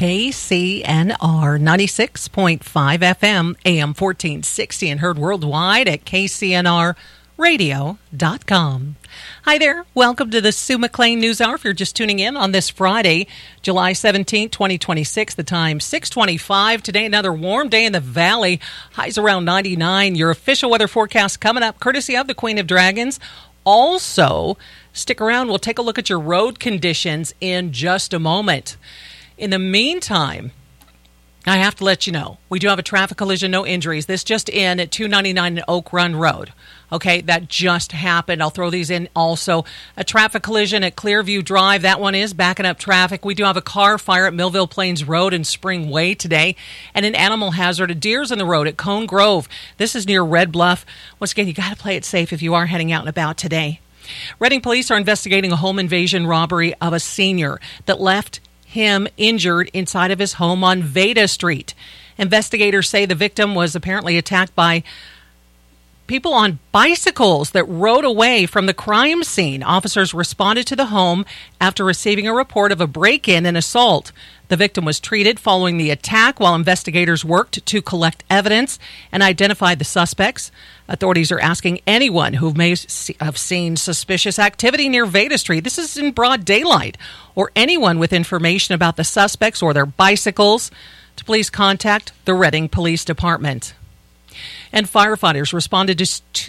KCNR 96.5 FM, AM 1460, and heard worldwide at kcnrradio.com. Hi there. Welcome to the Sue McLean News Hour. If you're just tuning in on this Friday, July 17, 2026, the time 6:25. Today, another warm day in the valley. Highs around 99. Your official weather forecast coming up, courtesy of the Queen of Dragons. Also, stick around. We'll take a look at your road conditions in just a moment. In the meantime, I have to let you know, we do have a traffic collision, no injuries. This just in at 299 Oak Run Road. Okay, that just happened. I'll throw these in also. A traffic collision at Clearview Drive. That one is backing up traffic. We do have a car fire at Millville Plains Road and Spring Way today. And an animal hazard, a deer's in the road at Cone Grove. This is near Red Bluff. Once again, you got to play it safe if you are heading out and about today. Reading police are investigating a home invasion robbery of a senior that left him injured inside of his home on Veda Street. Investigators say the victim was apparently attacked by people on bicycles that rode away from the crime scene. Officers responded to the home after receiving a report of a break-in and assault. The victim was treated following the attack while investigators worked to collect evidence and identify the suspects. Authorities are asking anyone who may have seen suspicious activity near Veda Street, this is in broad daylight, or anyone with information about the suspects or their bicycles, to please contact the Reading Police Department. And firefighters responded to